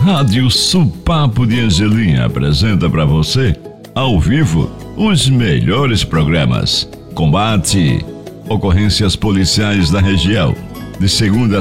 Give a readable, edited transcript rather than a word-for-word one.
Rádio Supapo de Angelim apresenta para você, ao vivo, os melhores programas. Combate, ocorrências policiais da região, de segunda